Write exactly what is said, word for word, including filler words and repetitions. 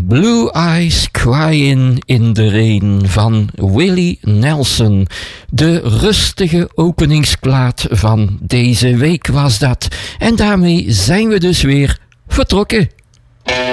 Blue Eyes Crying in the Rain van Willie Nelson. De rustige openingsplaat van deze week was dat. En daarmee zijn we dus weer vertrokken.